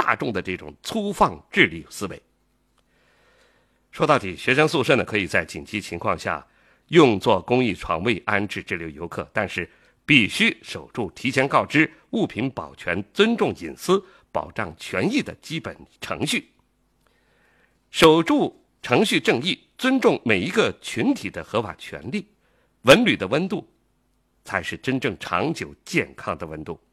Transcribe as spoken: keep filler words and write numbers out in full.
大众的这种粗放智力思维。说到底，学生宿舍呢可以在紧急情况下用作公益床位安置滞留游客，但是必须守住提前告知、物品保全、尊重隐私、保障权益的基本程序。守住程序正义，尊重每一个群体的合法权利，文旅的温度才是真正长久健康的温度。